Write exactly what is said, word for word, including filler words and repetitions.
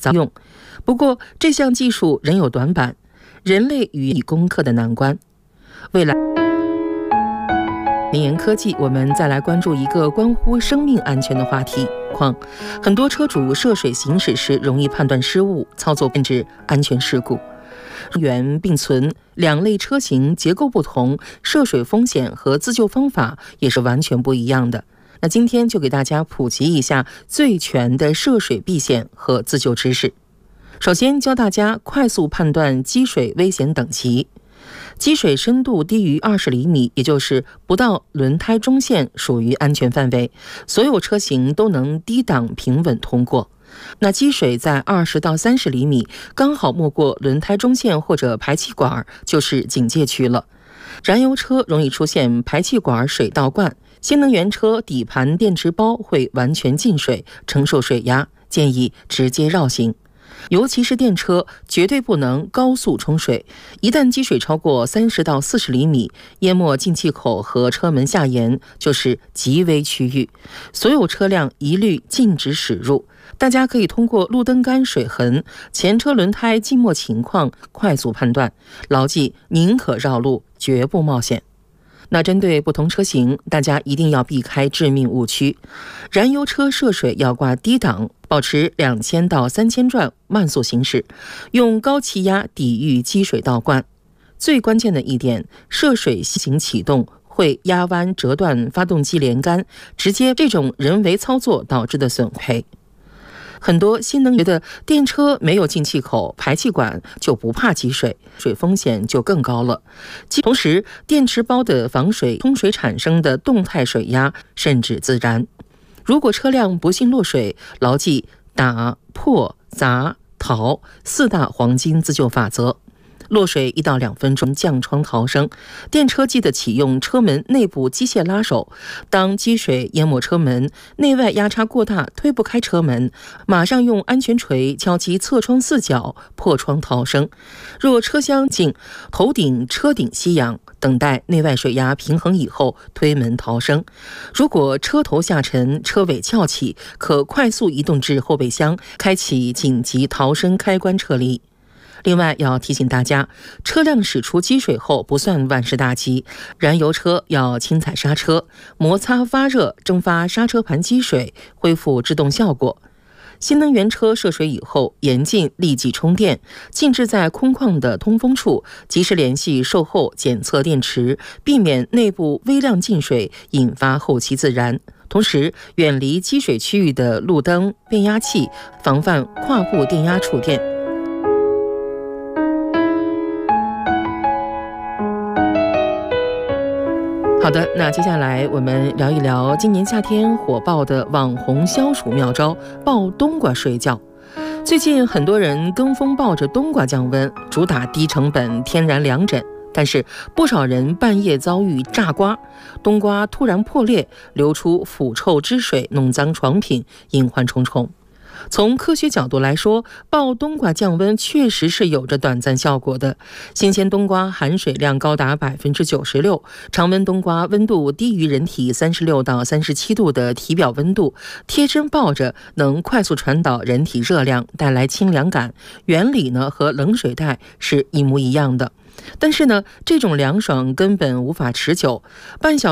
早用。不过这项技术仍有短板，人类予以攻克的难关。未来联研科技，我们再来关注一个关乎生命安全的话题。况很多车主涉水行驶时容易判断失误，操作甚至安全事故。源并存，两类车型结构不同，涉水风险和自救方法也是完全不一样的。那今天就给大家普及一下最全的涉水避险和自救知识。首先教大家快速判断积水危险等级。积水深度低于二十厘米，也就是不到轮胎中线，属于安全范围，所有车型都能低档平稳通过。那积水在二十到三十厘米，刚好没过轮胎中线或者排气管，就是警戒区了。燃油车容易出现排气管水倒灌，新能源车底盘电池包会完全进水，承受水压，建议直接绕行。尤其是电车，绝对不能高速冲水，一旦积水超过三十到四十厘米，淹没进气口和车门下沿，就是极危区域，所有车辆一律禁止驶入。大家可以通过路灯杆水痕、前车轮胎浸没情况快速判断，牢记宁可绕路，绝不冒险。那针对不同车型，大家一定要避开致命误区。燃油车涉水要挂低档，保持两千到三千转慢速行驶，用高气压抵御积水倒灌。最关键的一点，涉水行启动会压弯折断发动机连杆，直接这种人为操作导致的损毁。很多新能源的电车没有进气口、排气管就不怕积水，水风险就更高了。同时，电池包的防水冲水产生的动态水压甚至自燃。如果车辆不幸落水，牢记打、破、砸、逃四大黄金自救法则。落水一到两分钟降窗逃生，电车记得启用车门内部机械拉手，当积水淹没车门，内外压差过大推不开车门，马上用安全锤敲击侧窗四角，破窗逃生。若车厢进，头顶车顶吸氧，等待内外水压平衡以后推门逃生。如果车头下沉，车尾翘起，可快速移动至后备箱，开启紧急逃生开关撤离。另外要提醒大家，车辆驶出积水后不算万事大吉，燃油车要轻踩刹车，摩擦发热蒸发刹车盘积水，恢复制动效果。新能源车涉水以后，严禁立即充电，禁止在空旷的通风处，及时联系售后检测电池，避免内部微量进水引发后期自燃。同时，远离积水区域的路灯、变压器，防范跨步电压触电。好的，那接下来我们聊一聊今年夏天火爆的网红消暑妙招——爆冬瓜睡觉。最近很多人跟风抱着冬瓜降温，主打低成本天然凉枕，但是不少人半夜遭遇炸瓜，冬瓜突然破裂，流出腐臭汁水，弄脏床品，隐患重重。从科学角度来说，爆冬瓜降温确实是有着短暂效果的。新鲜冬瓜含水量高达百分之九十六，常温冬瓜温度低于人体三十六到三十七度的体表温度，贴身抱着能快速传导人体热量，带来清凉感。原理呢和冷水袋是一模一样的。但是呢，这种凉爽根本无法持久，半小